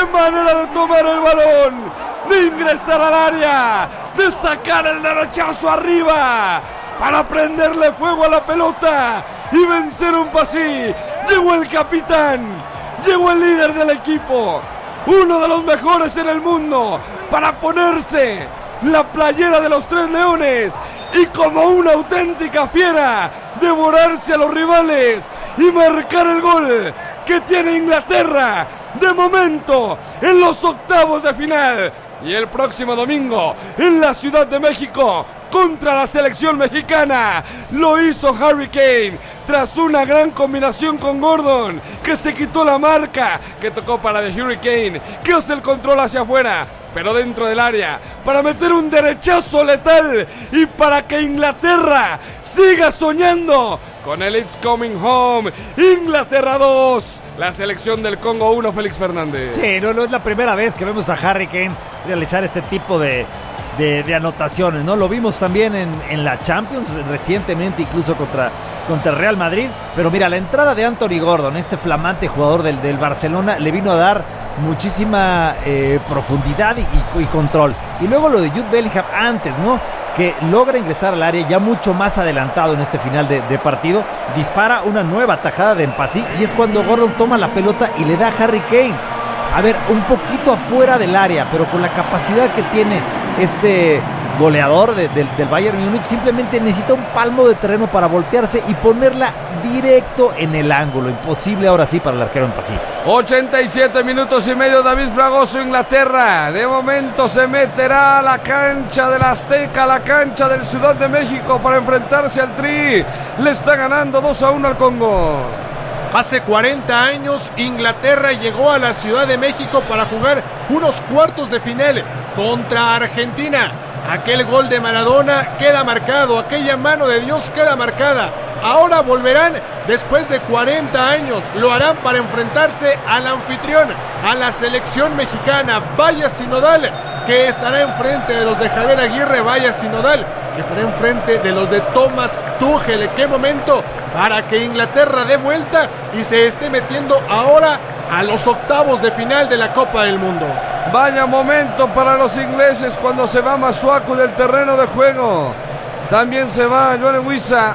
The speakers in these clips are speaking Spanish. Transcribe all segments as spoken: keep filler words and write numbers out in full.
¡Qué manera de tomar el balón! De ingresar al área, de sacar el derechazo arriba para prenderle fuego a la pelota y vencer un pasí. Llegó el capitán, llegó el líder del equipo, uno de los mejores en el mundo, para ponerse la playera de los Tres Leones y como una auténtica fiera devorarse a los rivales y marcar el gol que tiene Inglaterra de momento en los octavos de final. Y el próximo domingo en la Ciudad de México contra la selección mexicana lo hizo Harry Kane tras una gran combinación con Gordon, que se quitó la marca, que tocó para de Hurricane, que hace el control hacia afuera, pero dentro del área, para meter un derechazo letal y para que Inglaterra siga soñando con el It's Coming Home. Inglaterra dos, la selección del Congo uno, Félix Fernández. Sí, no, no es la primera vez que vemos a Harry Kane realizar este tipo de, de, de anotaciones, ¿no? Lo vimos también en, en la Champions recientemente, incluso contra, contra el Real Madrid. Pero mira, la entrada de Anthony Gordon, este flamante jugador del, del Barcelona, le vino a dar muchísima eh, profundidad y, y, y control. Y luego lo de Jude Bellingham antes, ¿no? Que logra ingresar al área ya mucho más adelantado en este final de, de partido. Dispara una nueva tajada de Mpasí y es cuando Gordon toma la pelota y le da a Harry Kane. A ver, un poquito afuera del área, pero con la capacidad que tiene este goleador de, de, del Bayern Múnich, simplemente necesita un palmo de terreno para voltearse y ponerla directo en el ángulo. Imposible ahora sí para el arquero Mpasí. ochenta y siete minutos y medio, David Fragoso. Inglaterra de momento se meterá a la cancha del Azteca, a la cancha del Ciudad de México, para enfrentarse al Tri. Le está ganando dos a uno al Congo. Hace cuarenta años Inglaterra llegó a la Ciudad de México para jugar unos cuartos de final contra Argentina. Aquel gol de Maradona queda marcado, aquella mano de Dios queda marcada. Ahora volverán después de cuarenta años, lo harán para enfrentarse al anfitrión, a la selección mexicana. Vaya sinodal que estará enfrente de los de Javier Aguirre, vaya sinodal que estará enfrente de los de Thomas Tuchel. ¿Qué momento para que Inglaterra dé vuelta y se esté metiendo ahora a los octavos de final de la Copa del Mundo? Vaya momento para los ingleses cuando se va Masuaku del terreno de juego. También se va Johan Wissa,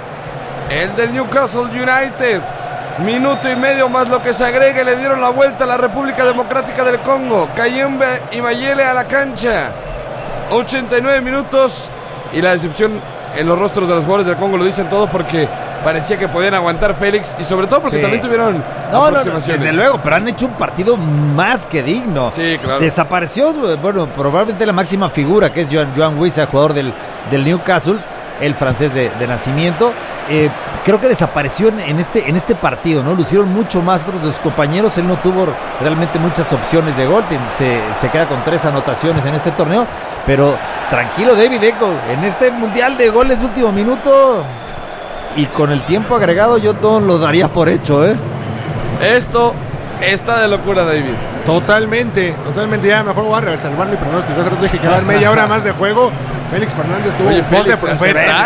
el del Newcastle United. Minuto y medio más lo que se agrega, le dieron la vuelta a la República Democrática del Congo. Kayembe y Mayele a la cancha. ochenta y nueve minutos y la decepción en los rostros de los jugadores del Congo lo dicen todo, porque parecía que podían aguantar, Félix, y sobre todo porque sí, también tuvieron no, aproximaciones. No, desde luego, pero han hecho un partido más que digno. Sí, claro. Desapareció, bueno, probablemente la máxima figura, que es Johan, Johan Wissa, jugador del, del Newcastle, el francés de, de nacimiento. Eh, creo que desapareció en, en, este, en este partido, ¿no? Lucieron mucho más otros de sus compañeros. Él no tuvo realmente muchas opciones de gol. Se, se queda con tres anotaciones en este torneo. Pero tranquilo, David Echo, en este mundial de goles de último minuto y con el tiempo agregado, yo todo lo daría por hecho, ¿eh? Esto está de locura, David. Totalmente, totalmente. Ya mejor voy a reservar mi pronóstico. Hace rato dije que va a dar media hora más de juego. Félix Fernández tuvo Oye, voz de Félix, profeta.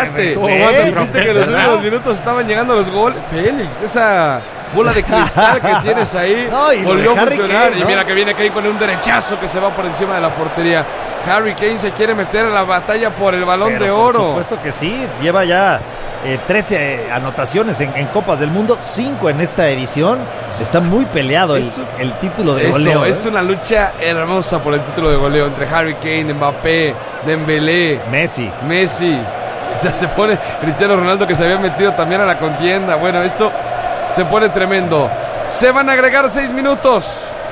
Viste que en los últimos minutos estaban llegando los goles. Félix, esa bola de cristal que tienes ahí no, volvió a funcionar. Kane, ¿no? Y mira que viene Kane con un derechazo que se va por encima de la portería. Harry Kane se quiere meter a la batalla por el Balón Pero de Oro. Por supuesto que sí. Lleva ya eh, trece eh, anotaciones en, en Copas del Mundo, cinco en esta edición. Está muy peleado el, el título de eso, goleo. Es ¿eh? una lucha hermosa por el título de goleo entre Harry Kane, Mbappé, Dembélé, Messi. Messi. O sea, se pone Cristiano Ronaldo, que se había metido también a la contienda. Bueno, esto se pone tremendo. Se van a agregar seis minutos.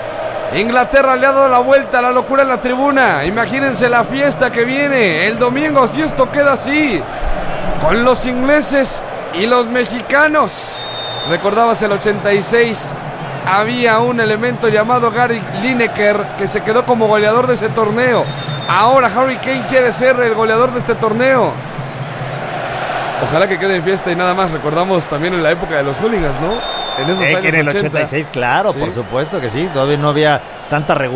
Inglaterra le ha dado la vuelta a la locura en la tribuna. Imagínense la fiesta que viene el domingo si esto queda así, con los ingleses y los mexicanos. Recordabas el ochenta y seis, había un elemento llamado Gary Lineker que se quedó como goleador de ese torneo. Ahora Harry Kane quiere ser el goleador de este torneo. Ojalá que quede en fiesta y nada más. Recordamos también en la época de los hooligans, ¿no? En esos eh, años en el ochenta. ochenta y seis, claro, ¿sí? Por supuesto que sí. Todavía no había tanta regularidad.